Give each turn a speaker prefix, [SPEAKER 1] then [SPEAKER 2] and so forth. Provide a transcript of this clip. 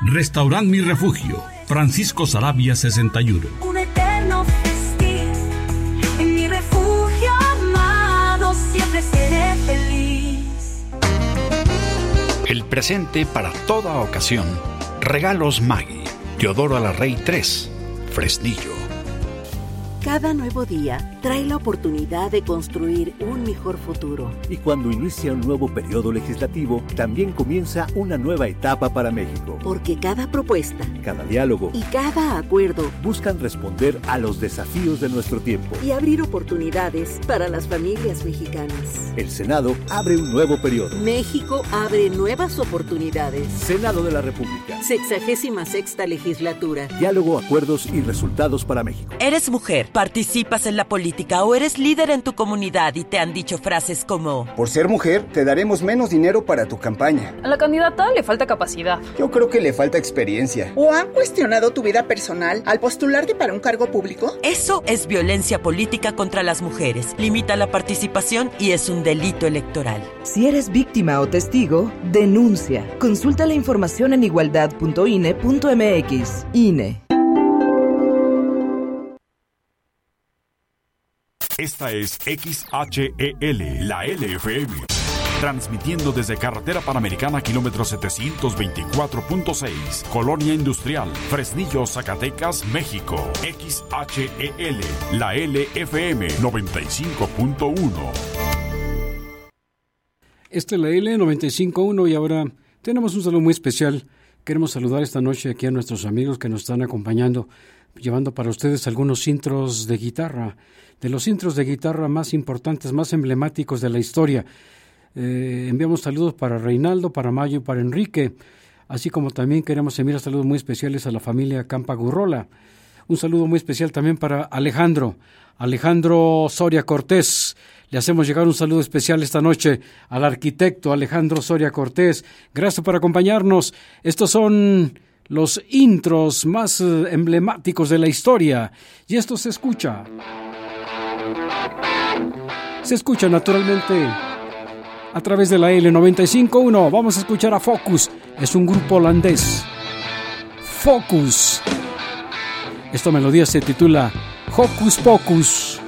[SPEAKER 1] Restaurant Mi Refugio, Francisco Saravia 61.
[SPEAKER 2] Un eterno festín, en mi refugio amado siempre seré feliz.
[SPEAKER 3] El presente para toda ocasión. Regalos Maggi, Teodoro Alarrey 3, Fresnillo.
[SPEAKER 4] Cada nuevo día trae la oportunidad de construir un mejor futuro.
[SPEAKER 5] Y cuando inicia un nuevo periodo legislativo, también comienza una nueva etapa para México.
[SPEAKER 4] Porque cada propuesta,
[SPEAKER 5] cada diálogo
[SPEAKER 4] y cada acuerdo
[SPEAKER 5] buscan responder a los desafíos de nuestro tiempo
[SPEAKER 4] y abrir oportunidades para las familias mexicanas.
[SPEAKER 5] El Senado abre un nuevo periodo.
[SPEAKER 4] México abre nuevas oportunidades.
[SPEAKER 5] Senado de la República.
[SPEAKER 4] 66ª legislatura.
[SPEAKER 5] Diálogo, acuerdos y resultados para México.
[SPEAKER 6] ¿Eres mujer? ¿Participas en la política o eres líder en tu comunidad y te han dicho frases como:
[SPEAKER 7] por ser mujer, te daremos menos dinero para tu campaña?
[SPEAKER 8] A la candidata le falta capacidad.
[SPEAKER 7] Yo creo que le falta experiencia.
[SPEAKER 9] ¿O han cuestionado tu vida personal al postularte para un cargo público?
[SPEAKER 6] Eso es violencia política contra las mujeres. Limita la participación y es un delito electoral.
[SPEAKER 10] Si eres víctima o testigo, denuncia. Consulta la información en igualdad.ine.mx. INE.
[SPEAKER 11] Esta es XHEL, la LFM, transmitiendo desde Carretera Panamericana, kilómetro 724.6, Colonia Industrial, Fresnillo, Zacatecas, México. XHEL, la LFM 95.1.
[SPEAKER 12] Esta es la L95.1 y ahora tenemos un saludo muy especial. Queremos saludar esta noche aquí a nuestros amigos que nos están acompañando, llevando para ustedes algunos intros de guitarra, de los intros de guitarra más importantes, más emblemáticos de la historia. Enviamos saludos para Reinaldo, para Mayo y para Enrique, así como también queremos enviar saludos muy especiales a la familia Campa Gurrola. Un saludo muy especial también para Alejandro Soria Cortés. Le hacemos llegar un saludo especial esta noche al arquitecto Alejandro Soria Cortés. Gracias por acompañarnos. Estos son los intros más emblemáticos de la historia. Y esto se escucha naturalmente a través de la L95.1. Vamos a escuchar a Focus. Es un grupo holandés. Focus. Esta melodía se titula Hocus Pocus.